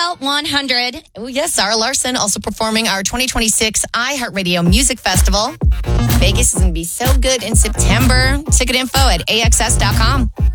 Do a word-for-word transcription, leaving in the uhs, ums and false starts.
Hotel one hundred. Oh, yes, Zara Larson also performing our twenty twenty-six iHeartRadio Music Festival. Vegas is going to be so good in September. Ticket info at A X S dot com.